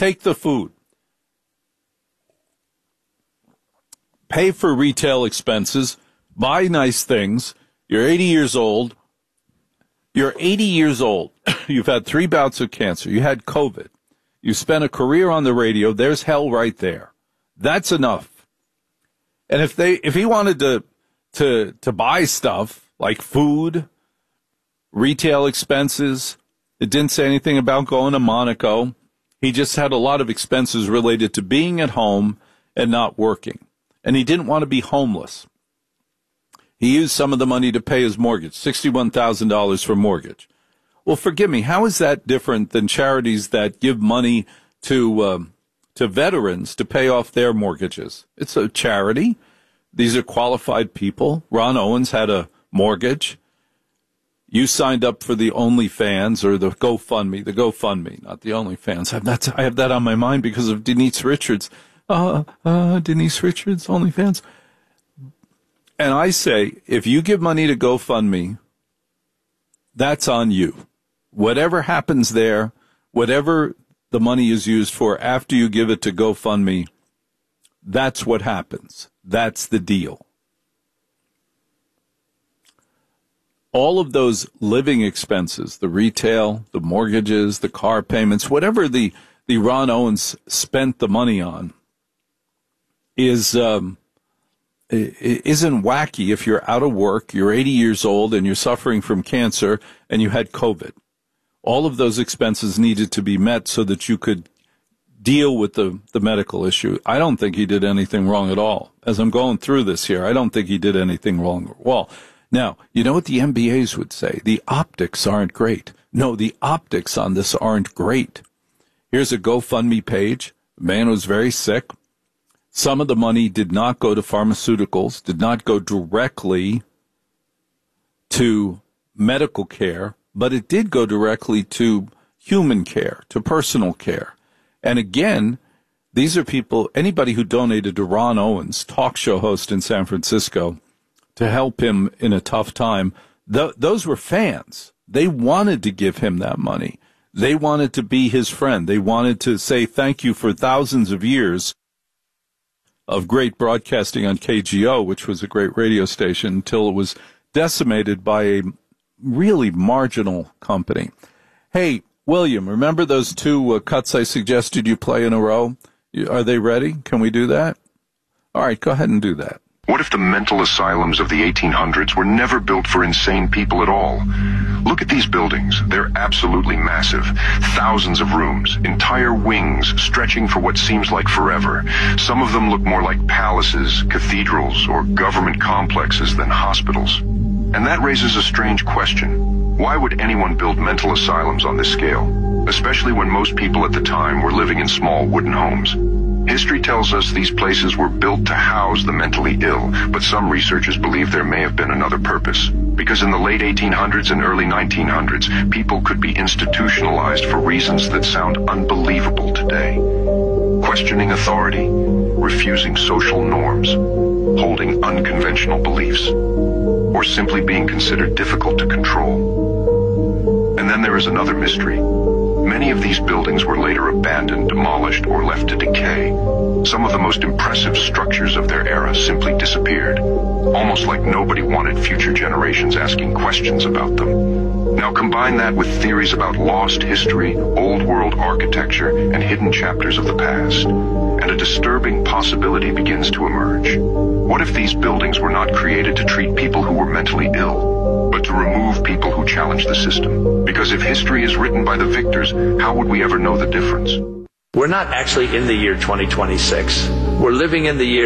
take the food. Pay for retail expenses. Buy nice things. You're 80 years old. You're 80 years old. You've had 3 bouts of cancer. You had COVID. You spent a career on the radio. There's hell right there. That's enough. And if he wanted to buy stuff like food, retail expenses, it didn't say anything about going to Monaco. He just had a lot of expenses related to being at home and not working. And he didn't want to be homeless. He used some of the money to pay his mortgage, $61,000 for mortgage. Well, forgive me, how is that different than charities that give money to veterans to pay off their mortgages? It's a charity. These are qualified people. Ron Owens had a mortgage. You signed up for the OnlyFans or the GoFundMe, not the OnlyFans. I have that on my mind because of Denise Richards. Denise Richards, OnlyFans. And I say, if you give money to GoFundMe, that's on you. Whatever happens there, whatever the money is used for after you give it to GoFundMe, that's what happens. That's the deal. All of those living expenses, the retail, the mortgages, the car payments, whatever the Ron Owens spent the money on isn't wacky if you're out of work, you're 80 years old, and you're suffering from cancer, and you had COVID. All of those expenses needed to be met so that you could deal with the medical issue. I don't think he did anything wrong at all. As I'm going through this here, I don't think he did anything wrong at all. Now, you know what the MBAs would say? The optics aren't great. No, the optics on this aren't great. Here's a GoFundMe page. The man was very sick. Some of the money did not go to pharmaceuticals, did not go directly to medical care, but it did go directly to human care, to personal care. And again, these are people, anybody who donated to Ron Owens, talk show host in San Francisco, to help him in a tough time, those were fans. They wanted to give him that money. They wanted to be his friend. They wanted to say thank you for thousands of years of great broadcasting on KGO, which was a great radio station, until it was decimated by a really marginal company. Hey, William, remember those 2 cuts I suggested you play in a row? Are they ready? Can we do that? All right, go ahead and do that. What if the mental asylums of the 1800s were never built for insane people at all? Look at these buildings. They're absolutely massive. Thousands of rooms, entire wings stretching for what seems like forever. Some of them look more like palaces, cathedrals, or government complexes than hospitals. And that raises a strange question. Why would anyone build mental asylums on this scale? Especially when most people at the time were living in small wooden homes. History tells us these places were built to house the mentally ill, but some researchers believe there may have been another purpose. Because in the late 1800s and early 1900s, people could be institutionalized for reasons that sound unbelievable today. Questioning authority, refusing social norms, holding unconventional beliefs, or simply being considered difficult to control. And then there is another mystery. Many of these buildings were later abandoned, demolished, or left to decay. Some of the most impressive structures of their era simply disappeared, almost like nobody wanted future generations asking questions about them. Now combine that with theories about lost history, old world architecture, and hidden chapters of the past, and a disturbing possibility begins to emerge. What if these buildings were not created to treat people who were mentally ill, but to remove people who challenge the system? Because if history is written by the victors, how would we ever know the difference? We're not actually in the year 2026. We're living in the year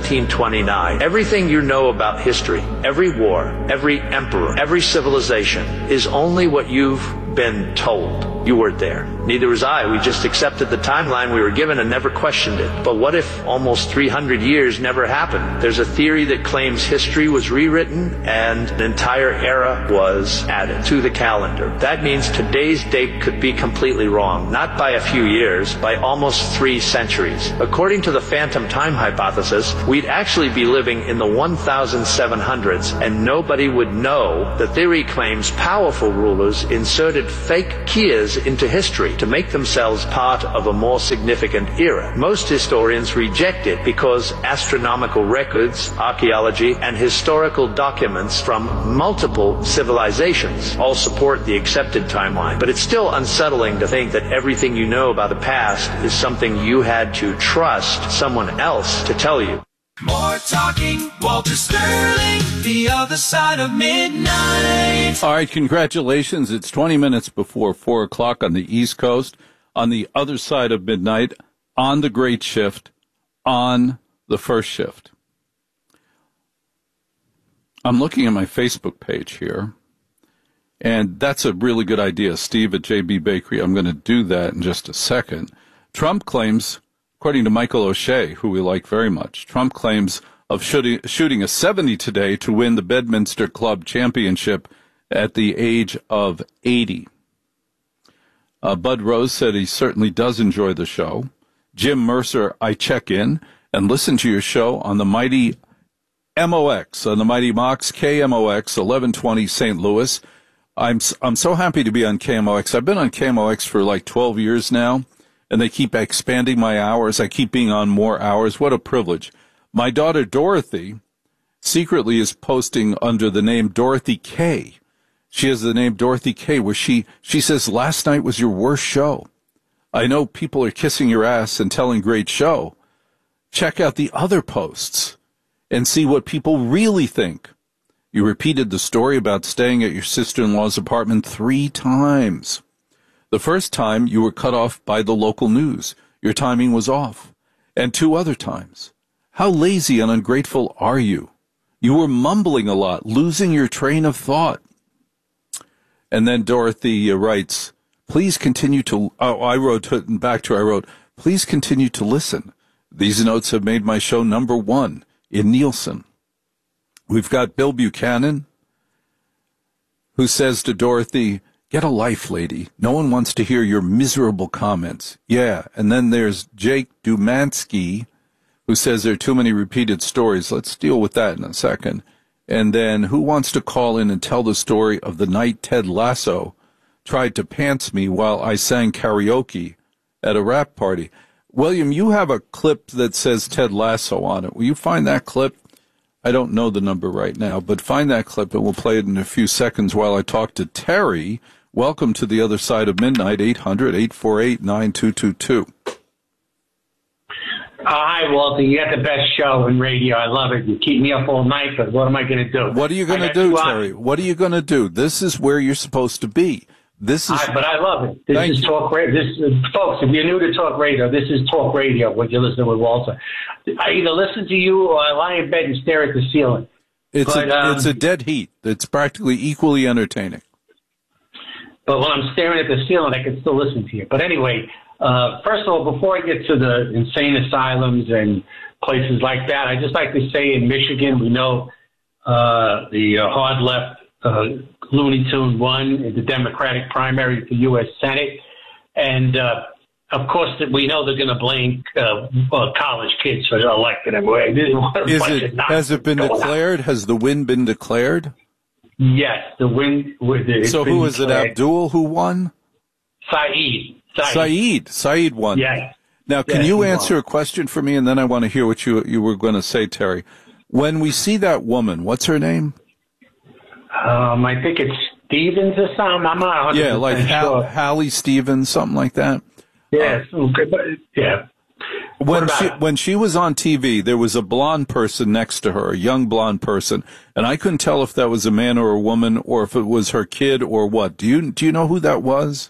1729. Everything you know about history, every war, every emperor, every civilization, is only what you've been told. You weren't there. Neither was I. We just accepted the timeline we were given and never questioned it. But what if almost 300 years never happened? There's a theory that claims history was rewritten and an entire era was added to the calendar. That means today's date could be completely wrong. Not by a few years, by almost 3 centuries. According to the phantom time hypothesis, we'd actually be living in the 1700s and nobody would know. The theory claims powerful rulers inserted fake Kias into history history to make themselves part of a more significant era. Most historians reject it because astronomical records, archaeology, and historical documents from multiple civilizations all support the accepted timeline. But it's still unsettling to think that everything you know about the past is something you had to trust someone else to tell you. More talking, Walter Sterling, the other side of midnight. All right, congratulations. It's 20 minutes before 4 o'clock on the East Coast, on the other side of midnight, on the great shift, on the first shift. I'm looking at my Facebook page here, and that's a really good idea. Steve at JB Bakery, I'm going to do that in just a second. Trump claims, according to Michael O'Shea, who we like very much, Trump claims of shooting a 70 today to win the Bedminster Club Championship at the age of 80. Bud Rose said he certainly does enjoy the show. Jim Mercer, I check in and listen to your show on the mighty MOX, on the mighty Mox KMOX 1120 St. Louis. I'm so happy to be on KMOX. I've been on KMOX for like 12 years now. And they keep expanding my hours. I keep being on more hours. What a privilege. My daughter Dorothy secretly is posting under the name Dorothy K. She has the name Dorothy K, where she says, last night was your worst show. I know people are kissing your ass and telling great show. Check out the other posts and see what people really think. You repeated the story about staying at your sister-in-law's apartment 3 times. The first time, you were cut off by the local news. Your timing was off. And 2 other times. How lazy and ungrateful are you? You were mumbling a lot, losing your train of thought. And then Dorothy writes, please continue to, I wrote, please continue to listen. These notes have made my show #1 in Nielsen. We've got Bill Buchanan, who says to Dorothy, get a life, lady. No one wants to hear your miserable comments. Yeah, and then there's Jake Dumansky, who says there are too many repeated stories. Let's deal with that in a second. And then who wants to call in and tell the story of the night Ted Lasso tried to pants me while I sang karaoke at a rap party? William, you have a clip that says Ted Lasso on it. Will you find that clip? I don't know the number right now, but find that clip and we'll play it in a few seconds while I talk to Terry. Welcome to the other side of midnight, 800-848-9222. Hi, Walter. You got the best show in radio. I love it. You keep me up all night, but what am I going to do? What are you going to do, Terry? What are you going to do? This is where you're supposed to be. This is. But I love it. This is talk radio. Folks, if you're new to talk radio, this is talk radio. What you listen with Walter. I either listen to you or I lie in bed and stare at the ceiling. It's a dead heat. It's practically equally entertaining. But when I'm staring at the ceiling, I can still listen to you. But anyway, first of all, before I get to the insane asylums and places like that, I just like to say in Michigan, we know the hard left Looney Tune won in the Democratic primary for U.S. Senate. And, of course, we know they're going to blame college kids for electing him. Has it been declared? Has the win been declared? Yes, the win. So who is it? Abdul who won? Saeed won. Yes. Now, can you answer a question for me, and then I want to hear what you were going to say, Terry. When we see that woman, what's her name? I think it's Stevens or something. I'm not 100% yeah, like sure. Hallie Stevens, something like that. Yes. Yeah. When she was on TV, there was a blonde person next to her, a young blonde person, and I couldn't tell if that was a man or a woman or if it was her kid or what. Do you know who that was?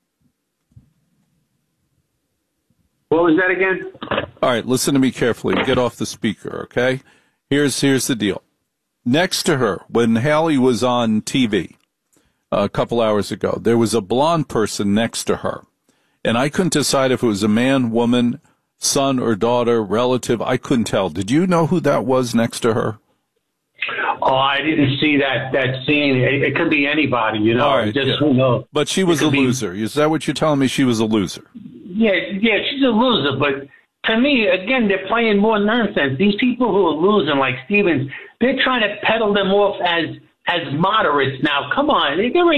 What was that again? All right, listen to me carefully. Get off the speaker, okay? Here's the deal. Next to her, when Hallie was on TV a couple hours ago, there was a blonde person next to her, and I couldn't decide if it was a man, woman, son or daughter, relative. I couldn't tell. Did you know who that was next to her? Oh, I didn't see that scene. It could be anybody, you know. All right, who knows? But she was a loser. Is that what you're telling me? She was a loser. Yeah, she's a loser. But to me, again, they're playing more nonsense. These people who are losing, like Stevens, they're trying to peddle them off as as moderates now. Come on,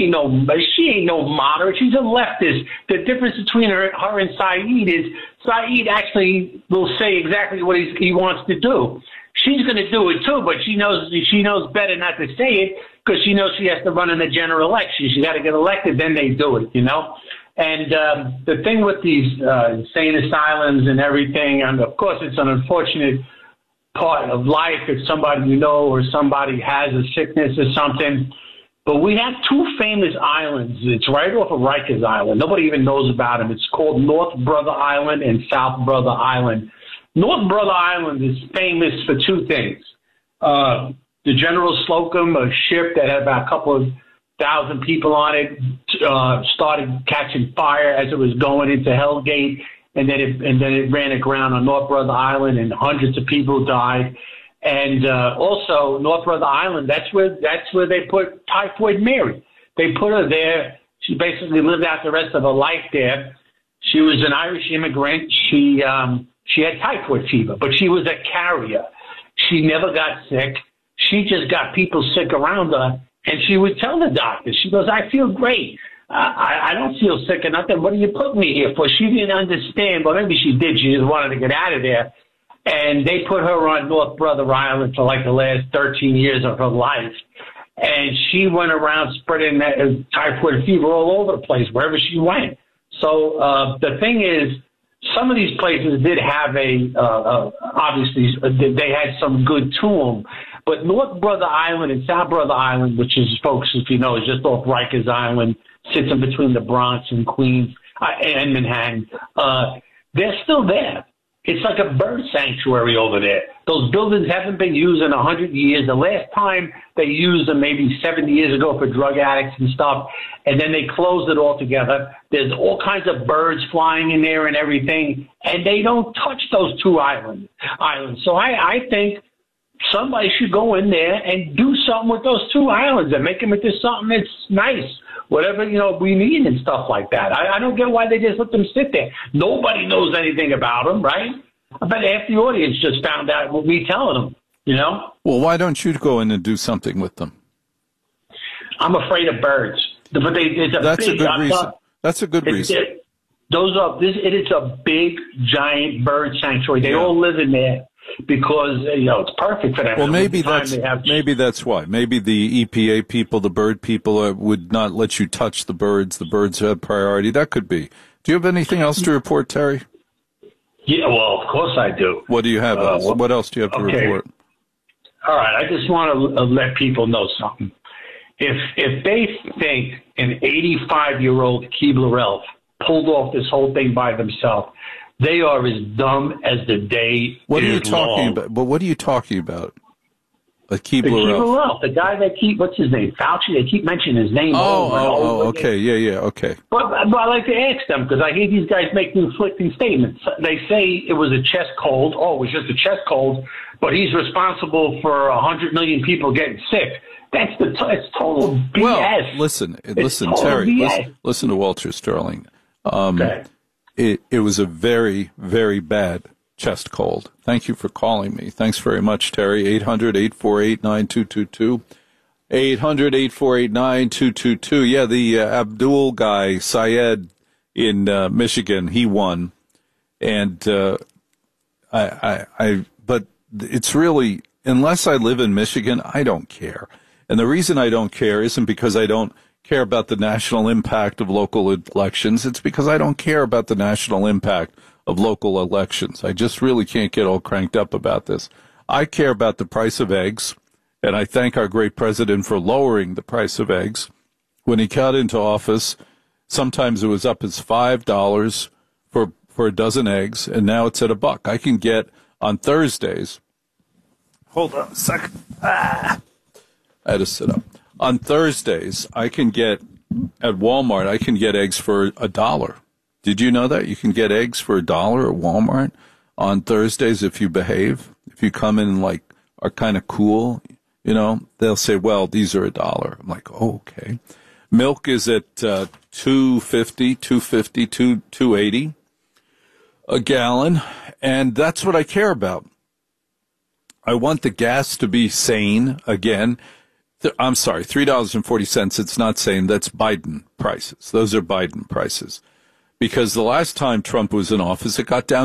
she ain't no moderate. She's a leftist. The difference between her and Saeed is Saeed actually will say exactly what he wants to do. She's going to do it too, but she knows better not to say it because she knows she has to run in the general election. She got to get elected, then they do it, And the thing with these insane asylums and everything, and of course it's an unfortunate part of life if somebody or somebody has a sickness or something. But we have two famous islands. It's right off of Rikers Island. Nobody even knows about them. It's called North Brother Island and South Brother Island. North Brother Island is famous for two things. The General Slocum, a ship that had about a couple of thousand people on it, started catching fire as it was going into Hellgate, and then it ran aground on North Brother Island, and hundreds of people died. And also North Brother Island, that's where they put Typhoid Mary. They put her there. She basically lived out the rest of her life there. She was an Irish immigrant. She had typhoid fever, but she was a carrier. She never got sick. She just got people sick around her, and she would tell the doctor, she goes, I feel great. I don't feel sick or nothing. What are you putting me here for? She didn't understand. Well, maybe she did. She just wanted to get out of there. And they put her on North Brother Island for like the last 13 years of her life. And she went around spreading that typhoid fever all over the place, wherever she went. So the thing is, some of these places did have obviously, they had some good to them. But North Brother Island and South Brother Island, which is, folks, if you know, is just off Rikers Island, sits in between the Bronx and Queens and Manhattan, they're still there. It's like a bird sanctuary over there. Those buildings haven't been used in 100 years. The last time they used them maybe 70 years ago for drug addicts and stuff, and then they closed it altogether. There's all kinds of birds flying in there and everything, and they don't touch those two islands. So I think somebody should go in there and do something with those two islands and make them into something that's nice. Whatever, we need and stuff like that. I don't get why they just let them sit there. Nobody knows anything about them, right? I bet half the audience just found out what we telling them, Well, why don't you go in and do something with them? I'm afraid of birds. But That's a good reason. That's a good reason. It is a big, giant bird sanctuary. They all live in there. Because it's perfect for them. Well, maybe that's why. Maybe the EPA people, the bird people, would not let you touch the birds. The birds have priority. That could be. Do you have anything else to report, Terry? Yeah, well, of course I do. What do you have else? What else do you have to report? All right, I just want to let people know something. If they think an 85-year-old Keebler-Elf pulled off this whole thing by themselves, they are as dumb as the day What are you is talking long. about? But what are you talking about? A Keebler-Elf? The Keebler-Elf, the guy what's his name? Fauci. They keep mentioning his name. Okay, yeah, okay. But I like to ask them because I hear these guys make conflicting statements. They say it was a chest cold. Oh, it was just a chest cold, but he's responsible for 100 million people getting sick. It's total BS. Well, listen, Terry, listen to Walter Sterling. Okay. It was a very, very bad chest cold. Thank you for calling me. Thanks very much, Terry. 800-848-9222. 800-848-9222. Yeah, the Abdul guy, Syed in Michigan, he won. And but it's really, unless I live in Michigan, I don't care. And the reason I don't care isn't because I don't care about the national impact of local elections. It's because I don't care about the national impact of local elections. I just really can't get all cranked up about this. I care about the price of eggs, and I thank our great president for lowering the price of eggs. When he got into office, sometimes it was up as $5 for a dozen eggs, and now it's at $1. I can get on Thursdays. Hold on a second. I had to sit up. On Thursdays, I can get, at Walmart, I can get eggs for $1. Did you know that? You can get eggs for $1 at Walmart on Thursdays if you behave. If you come in and, are kind of cool, they'll say, well, these are $1. I'm like, oh, okay. Milk is at $2.50, $2.80 a gallon, and that's what I care about. I want the gas to be sane again. I'm sorry, $3.40. It's not sane. That's Biden prices. Those are Biden prices. Because the last time Trump was in office, it got down